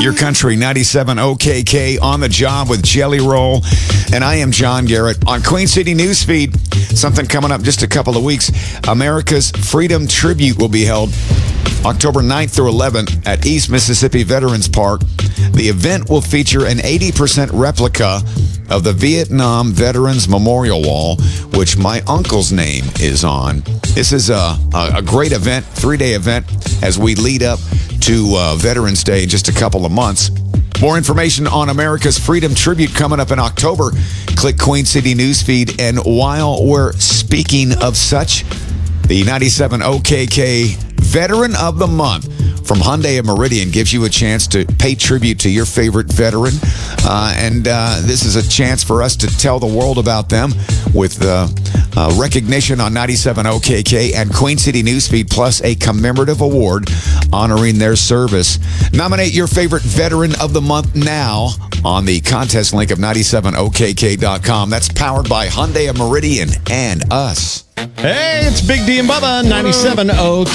Your Country 97 OKK on the job with Jelly Roll. And I am John Garrett. On Queen City Newsfeed, something coming up just a couple of weeks. America's Freedom Tribute will be held October 9th through 11th at East Mississippi Veterans Park. The event will feature an 80% replica of the Vietnam Veterans Memorial Wall, which my uncle's name is on. This is a great event, 3-day event, as we lead up to Veterans Day in just a couple of months. More information on America's Freedom Tribute coming up in October. Click Queen City Newsfeed. And while we're speaking of such, the 97 OKK Veteran of the Month from Hyundai of Meridian gives you a chance to pay tribute to your favorite veteran. And this is a chance for us to tell the world about them with recognition on 97 OKK and Queen City Newsfeed, plus a commemorative award honoring their service. Nominate your favorite Veteran of the Month now on the contest link of 97okk.com. That's powered by Hyundai of Meridian and us. Hey, it's Big D and Bubba, 97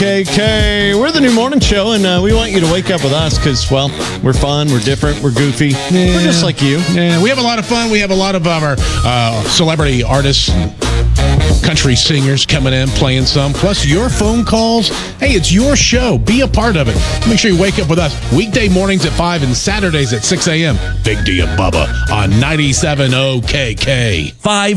OKK. We're the new morning show, and we want you to wake up with us because, well, we're fun, we're different, we're goofy. Yeah. We're just like you. Yeah, we have a lot of fun. We have a lot of our celebrity artists, country singers coming in, playing some. Plus, your phone calls. Hey, it's your show. Be a part of it. Make sure you wake up with us weekday mornings at 5 and Saturdays at 6 a.m. Big D and Bubba on 97 OKK.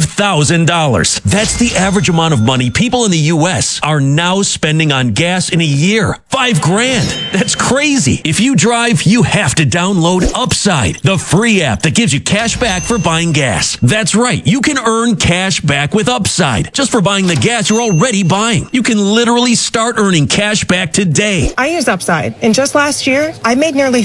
$5,000. That's the average amount of money people in the U.S. are now spending on gas in a year. $5,000. That's crazy. If you drive, you have to download Upside, the free app that gives you cash back for buying gas. That's right. You can earn cash back with Upside just for buying the gas you're already buying. You can literally start earning cash back today. I use Upside, and just last year, I made nearly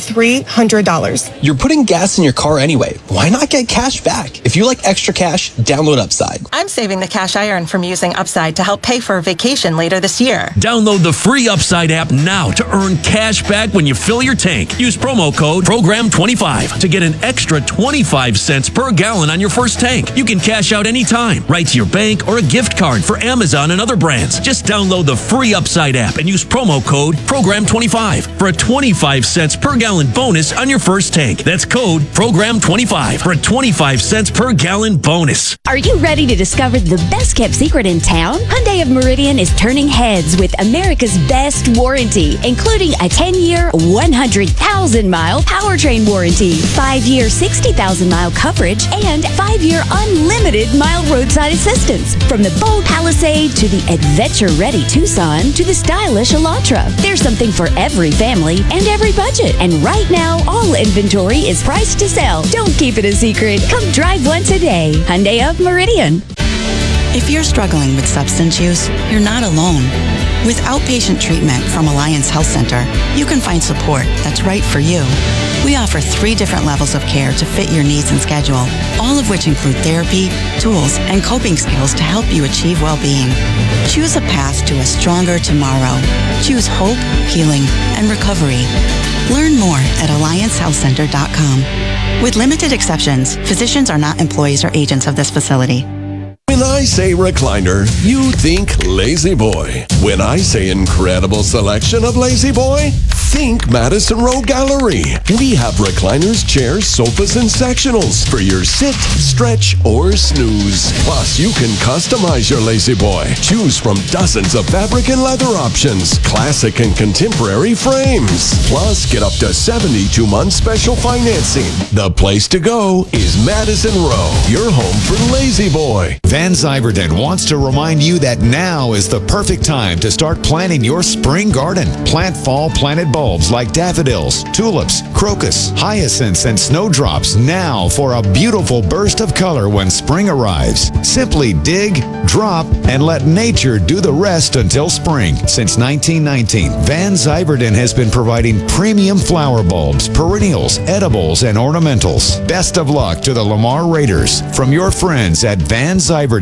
$300. You're putting gas in your car anyway. Why not get cash back? If you like extra cash, download Upside. I'm saving the cash I earn from using Upside to help pay for a vacation later this year. Download the free Upside app now to earn cash back when you fill your tank. Use promo code PROGRAM25 to get an extra 25 cents per gallon on your first tank. You can cash out anytime, right to your bank or a gift card for Amazon and other brands. Just download the free Upside app and use promo code PROGRAM25 for a 25 cents per gallon bonus on your first tank. That's code PROGRAM25 for a 25 cents per gallon bonus. Are you ready to discover the best kept secret in town? Hyundai of Meridian is turning heads with America's best warranty, including a 10-year, 100,000-mile powertrain warranty, 5-year, 60,000-mile coverage, and 5-year unlimited mile roadside assistance. From the bold Palisade to the adventure-ready Tucson to the stylish Elantra, there's something for every family and every budget. And right now, all inventory is priced to sell. Don't keep it a secret. Come drive one today. Hyundai of Meridian. If you're struggling with substance use, you're not alone. With outpatient treatment from Alliance Health Center, you can find support that's right for you. We offer 3 different levels of care to fit your needs and schedule, all of which include therapy, tools, and coping skills to help you achieve well-being. Choose a path to a stronger tomorrow. Choose hope, healing, and recovery. Learn more at AllianceHealthCenter.com. With limited exceptions, physicians are not employees or agents of this facility. When I say recliner, you think Lazy Boy. When I say incredible selection of Lazy Boy, think Madison Row Gallery. We have recliners, chairs, sofas, and sectionals for your sit, stretch, or snooze. Plus, you can customize your Lazy Boy. Choose from dozens of fabric and leather options, classic and contemporary frames. Plus, get up to 72-month special financing. The place to go is Madison Row, your home for Lazy Boy. Van Zyverden wants to remind you that now is the perfect time to start planting your spring garden. Plant fall planted bulbs like daffodils, tulips, crocus, hyacinths, and snowdrops now for a beautiful burst of color when spring arrives. Simply dig, drop, and let nature do the rest until spring. Since 1919, Van Zyverden has been providing premium flower bulbs, perennials, edibles, and ornamentals. Best of luck to the Lamar Raiders from your friends at Van Zyverden.